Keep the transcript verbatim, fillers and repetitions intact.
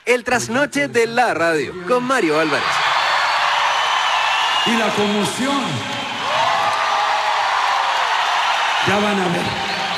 El trasnoche de la radio, con Mario Álvarez. Y la conmoción. Ya van a ver.